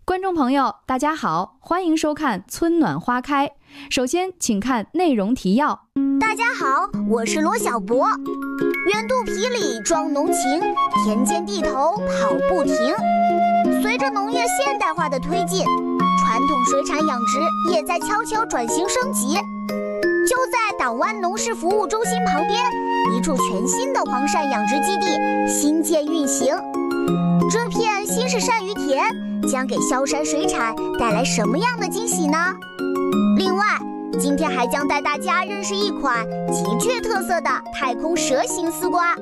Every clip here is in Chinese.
观众朋友，大家好，欢迎收看《春暖花开》。首先，请看内容提要。 大家好，我是罗小博。圆肚皮里装浓情，田间地头跑不停。随着农业现代化的推进，传统水产养殖也在悄悄转型升级。就在党湾农事服务中心旁边，一处全新的黄鳝养殖基地新建运行。这片新式鳝鱼田将给萧山水产带来什么样的惊喜呢？另外，今天还将带大家认识一款极具特色的太空蛇形丝瓜。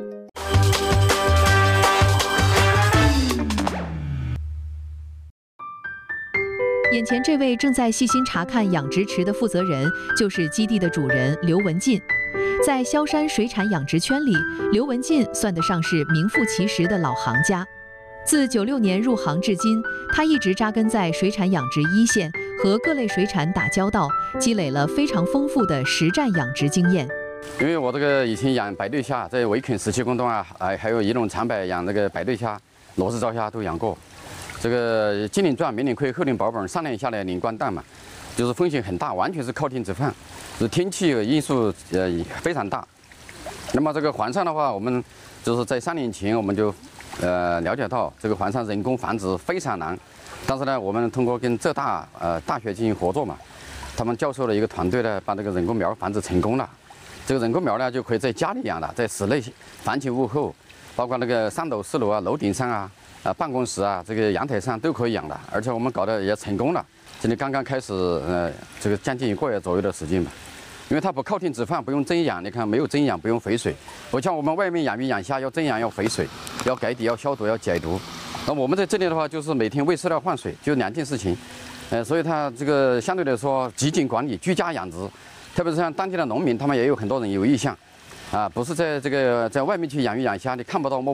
眼前这位正在细心查看养殖池的负责人，就是基地的主人刘文进。在萧山水产养殖圈里，刘文进算得上是名副其实的老行家。自96年入行至今，他一直扎根在水产养殖一线，和各类水产打交道，积累了非常丰富的实战养殖经验。 因为我这个以前养白对虾，在围垦17公吨啊，还有仪陇长白养那个白对虾、罗氏招虾都养过。这个今年赚明年亏，后年保本，3年下来年关蛋嘛，就是风险很大，完全是靠天吃饭，是天气因素非常大。那么这个黄鳝的话，我们就是在3年前我们就了解到这个黄鳝人工繁殖非常难，但是呢，我们通过跟浙大大学进行合作嘛，他们教授的一个团队呢，把这个人工苗繁殖成功了。这个人工苗呢，就可以在家里养了，在室内房前屋后，包括那个3楼、4楼啊、楼顶上啊、办公室啊、这个阳台上都可以养的，而且我们搞得也成功了。现在刚刚开始，这个将近1个月左右的时间吧。因为它不靠天吃饭，不用增氧，你看没有增氧，不用肥水，不像我们外面养鱼养虾要增氧、要肥水、要改底、要消毒、要解毒。那我们在这里的话，就是每天喂饲料换水，就2件事情。所以它这个相对来说极简管理、居家养殖，特别是像当地的农民，他们也有很多人有意向，不是在外面去养鱼养虾，你看不到摸。